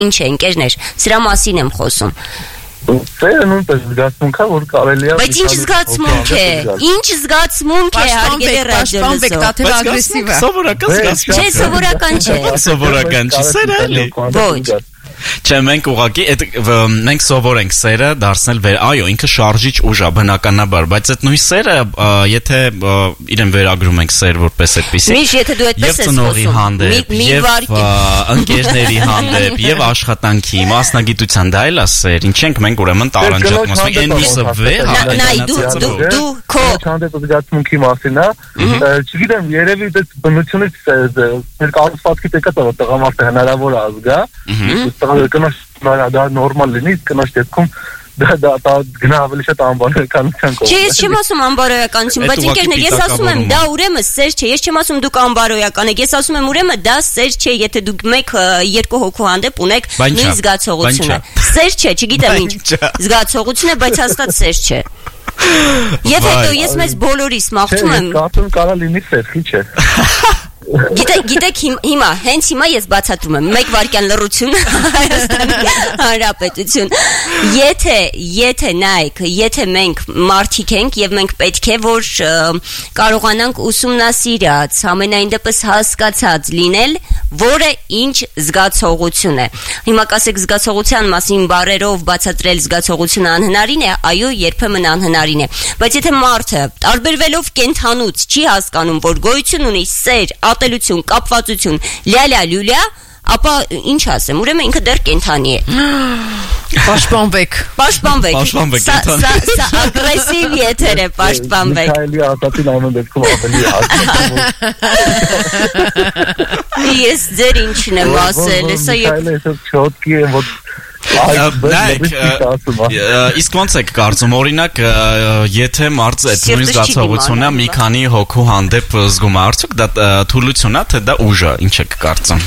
Ինչ է, ընկերներ, սրա մասին եմ խոսում։ Սերը նույնպես զգացմունք է, որ կարելի է։ Բայց ինչ զգացմունք է։ Ինչ զգացմունք է, հարգելի ռադիոլսող։ Սովորական զգացմունք։ Չէ, սովորական չէ։ Սովորական չի, սերը էլի։ Ոչ։ Չէ, մենք ուղղակի մենք սովոր ենք սերը դարձնել այո, ինքը շարժիչ ուժ է բնականաբար, բայց այդ նույն սերը, եթե իրեն վերագրում ենք սեր որպես այդպիսի, Միշտ եթե դու այդպես ես ծնողի հանդեպ, եւ ընկերների հանդեպ, եւ աշխատանքի, մասնագիտության, դա էլ է սեր, ինչ ենք մենք ուրեմն տարանջատում, ասենք այն միսը վեր, նայ դու քո հանդեպ զգացմունքի մասին է, չգիտեմ, երևի դա բնությունից մեր կառուցվածքի տեկա տղամարդը հնարավոր է ազգա, կնոջ դա նորմալ լինի, կնոջ դեպքում դա գնա ավելի շատ անբարոյականության կողմ։ Չէ, ես չեմ ասում անբարոյականություն, բայց ընկերներ, ես ասում եմ դա ուրեմն սեր չէ, ես չեմ ասում դուք անբարոյական եք, ես ասում եմ ուրեմն դա սեր չէ, եթե դուք մեկ երկու հոգու հանդեպ ունեք նույն զգացողությունը։ Սեր չէ, չգիտեմ ինչ զգացողություն է, բայց հաստատ սեր չէ։ Եվ հետո ես մեզ բոլորիս մաղթում եմ։ Կարծում կարա լինի սեր, քիչ է։ Գիտեք հիմա, հենց հիմա ես բացատրում եմ, մեկ վայրկյան լռություն Հայաստանի Հանրապետություն։ Եթե նայեք, եթե մենք մարդիկ ենք եւ մենք պետք է որ կարողանանք ուսումնասիրած, ամենայն դեպս հասկացած լինել, որը ինչ զգացողություն է։ Հիմա կասեք զգացողության մասին բառերով բացատրել զգացողությունը անհնարին է, այո, երբեմն անհնարին է։ Բայց եթե մարդը տարբերվելով կենթանուց չի հասկանում, որ գոյություն ունի սեր, ատելություն, կապվածություն, լյալյա, ապա ինչ ասեմ, ուրեմն ինքը դեռ կենթանի է։ Պաշտպանվեք։ Սա ագրեսիվ եթեր է, պաշտպանվեք։ Միքայելի ասացին ամեն դեպքում ավելի հասկանում։ Ես ձեր ինչն եմ ասել, սա Միքայելը չոտքի է, որ Իսկ ոնց եք կարծում, օրինակ, եթե մարդը այդ նույն զգացողությունը մի քանի հոգու հանդեպ զգում է, արդյոք դա թուլություն է, թե դա ուժ է, ինչ եք կարծում։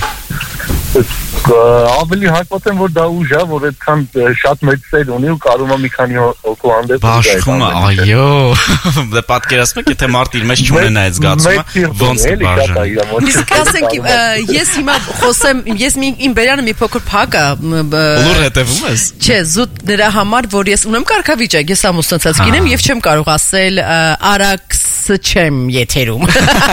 Ավելի հակված եմ, որ դա ուժ է, որ այդքան շատ մեծ սեր ունի ու կարում է մի քանի հոգու հանդեպ բաշխում է, այո, դա պատկերացնում եք, եթե մարդը իր մեջ չունենա այդ զգացումը, ոնց է բաժանում։ Իսկ ասենք, ես հիմա խոսեմ, ես իմ բերանը մի փոքր փակ է։ Լուր հետևում ես։ Չէ, զուտ նրա համար, որ ես ունեմ կարգավիճակ, ես ամուսնացած կին եմ եւ չեմ կարող ասել արաքս չեմ եթերում։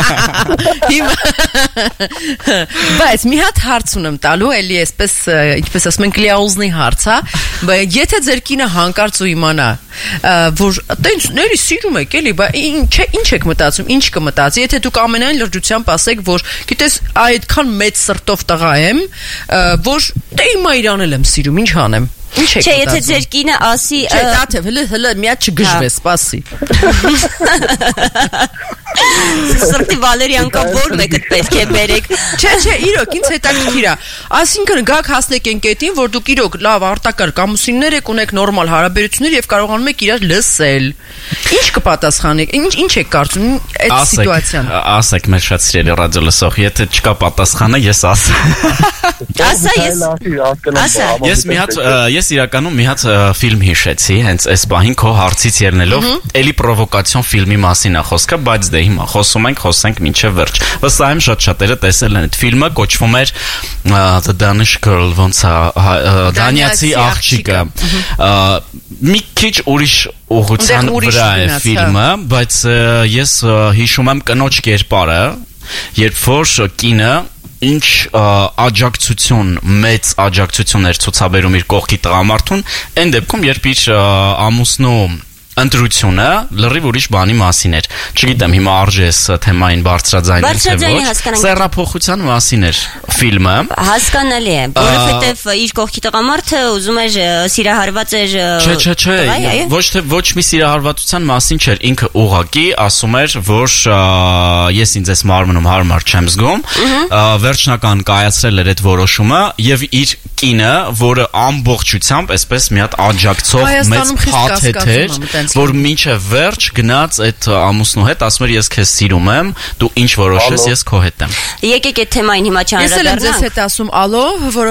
Բայց մի հատ հարց ունեմ տալու, էլի այսպես, ինչպես ասում են, կլիաուզնի հարց, հա, եթե ձեր կինը հանկարծ ու իմանա, որ տենցների սիրում եք, էլի, ինչ եք մտածում, ինչ կմտածի, եթե դուք ամենայն լրջությամբ ասեք, որ գիտես, այդքան մեծ սրտով տղա եմ, որ դե հիմա իրան էլ եմ սիրում, ինչ անեմ։ Չէ, եթե ձեր կինը ասի Չէ, դաթև, հլը միատ չգժվես, սպասի։ Սրտի Վալերյան կա որ մեկդ պետք է բերեք։ Չէ, իրոք, ինձ հետաքրքիր է։ Այսինքն գաք հասնեք այն կետին, որ դուք իրոք լավ արտակարգ ամուսիններ եք, ունեք նորմալ հարաբերություններ եւ կարողանում եք իրար լսել։ Ինչ կպատասխանեք։ Ինչ եք կարծում այդ սիտուացիան։ Ասեք մեր շատ սիրելի ռադիոլսող, եթե չկա պատասխանը, ես ասեմ։ Ասա ես։ Ես իրականում մի հատ ֆիլմ հիշեցի, հենց այս բանին քո հարցից ելնելով, էլի պրովոկացիոն ֆիլմի մասին է խոսքը, բայց դե հիմա խոսենք մինչև վերջ։ Վստահ եմ շատ շատերը տեսել են այդ ֆիլմը, կոչվում էր The Danish Girl, ոնց է, դանիացի աղջիկը։ Մի քիչ ուրիշ ուղղության վրա է ֆիլմը, բայց ես հիշում եմ կնոջ կերպարը, երբ որ կինը ինչ աջակցություն, մեծ աջակցություն էր ցուցաբերում իր կողքի տղամարդուն, այն դեպքում երբ իր ամուսնու ընտրությունը լրիվ ուրիշ բանի մասին էր։ Չգիտեմ հիմա արժե այս թեմային բարձրաձայնել թե ոչ։ Սեռափոխության մասին էր ֆիլմը։ Հասկանալի է, որովհետև իր կողքի տղամարդը ուզում էր սիրահարված էր։ Չէ, ոչ մի սիրահարվածության մասին չէր, ինքը ուղղակի ասում էր, որ ես ինձ այս մարմնում հարմար չեմ զգում, վերջնական կայացրել էր այդ որոշումը եւ իր կինը, որը ամբողջությամբ այսպես մի հատ աջակցող մեծ փաթեթ էր, որ մինչև վերջ գնաց այդ ամուսնու հետ, ասում էր ես քեզ սիրում եմ, դու ինչ որոշես, ես քո հետ եմ։ Եկեք այդ թեմային հիմա չանդրադառնանք։ Ես էլ եմ ձեզ հետ ասում ալո,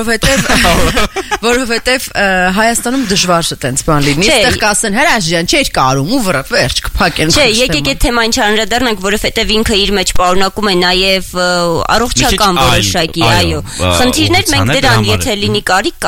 որովհետև Հայաստանում դժվար է տենց բան լինի։ Այստեղ կասեն հրաժարան, չէր կարում ու վերջ կփակեն։ Չէ, եկեք այդ թեմային չանդրադառնանք, որովհետև ինքը իր մեջ պարունակում է նաև առողջական որոշակի, այո, խնդիրներ, մենք դրան եթե լինի կարիք